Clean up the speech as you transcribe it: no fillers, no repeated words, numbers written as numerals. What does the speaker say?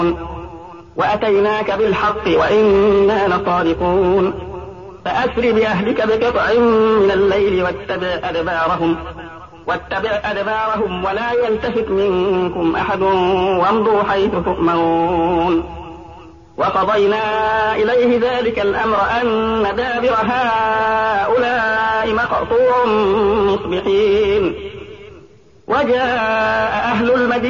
وأتيناك بالحق وإنا لصادقون فأسر بأهلك بقطع من الليل واتبع أدبارهم ولا يلتفت منكم أحد وامضوا حيث تؤمرون وقضينا إليه ذلك الأمر أن دابر هؤلاء مقطوع مصبحين وجاء أهل المدينة